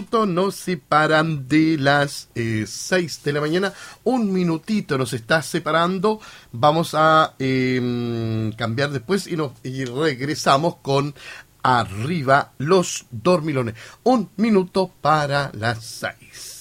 minutos nos separan de las 6 de la mañana. Un minutito nos está separando. Vamos a cambiar después y regresamos con Arriba los Dormilones. Un minuto para las 6.